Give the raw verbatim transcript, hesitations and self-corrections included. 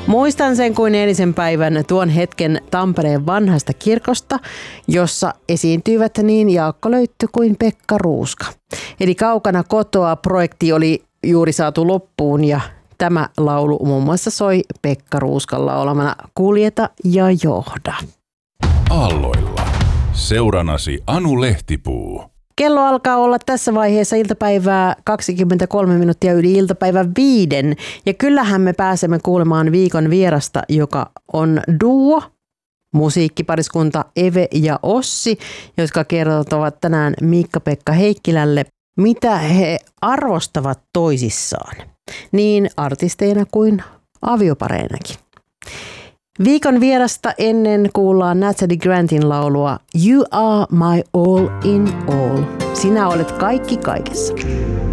Muistan sen kuin eilisen päivän tuon hetken Tampereen vanhasta kirkosta, jossa esiintyivät niin Jaakko Löyttö kuin Pekka Ruuska. Eli Kaukana kotoa -projekti oli juuri saatu loppuun ja tämä laulu muun muassa soi Pekka Ruuskan laulamana Kuljeta ja johda. Aalloilla. Seuranasi Anu Lehtipuu. Kello alkaa olla tässä vaiheessa iltapäivää kaksikymmentäkolme minuuttia yli iltapäivän viiden. Ja kyllähän me pääsemme kuulemaan viikon vierasta, joka on duo, musiikkipariskunta Eve ja Ossi, jotka kertovat tänään Miikka-Pekka Heikkilälle, mitä he arvostavat toisissaan, niin artisteina kuin aviopareinakin. Viikon vierasta ennen kuullaan Natalie Grantin laulua You are my all in all. Sinä olet kaikki kaikessa.